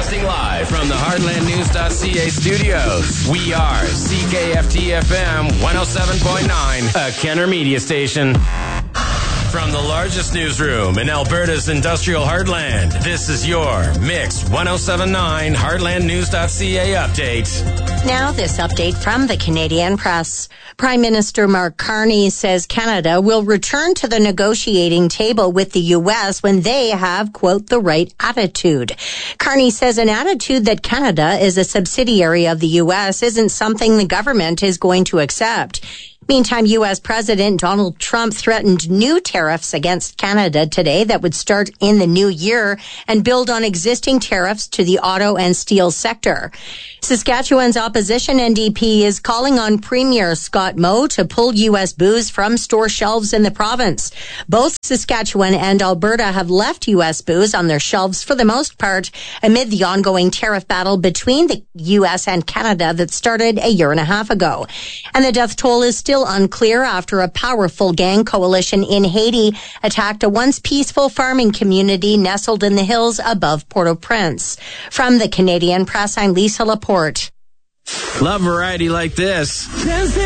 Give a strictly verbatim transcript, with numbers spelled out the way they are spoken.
Broadcasting live from the Heartland News dot C A studios. We are C K F T F M one oh seven point nine, a Kenner Media station. From the largest newsroom in Alberta's industrial heartland, this is your Mix one oh seven point nine Heartland News dot C A update. Now this update from the Canadian Press. Prime Minister Mark Carney says Canada will return to the negotiating table with the U S when they have, quote, the right attitude. Carney says an attitude that Canada is a subsidiary of the U S isn't something the government is going to accept. Meantime, U S President Donald Trump threatened new tariffs against Canada today that would start in the new year and build on existing tariffs to the auto and steel sector. Saskatchewan's opposition N D P is calling on Premier Scott Moe to pull U S booze from store shelves in the province. Both Saskatchewan and Alberta have left U S booze on their shelves for the most part amid the ongoing tariff battle between the U S and Canada that started a year and a half ago. And the death toll is still unclear after a powerful gang coalition in Haiti attacked a once peaceful farming community nestled in the hills above Port-au-Prince. From the Canadian Press, I'm Lisa Laporte. Love variety like this.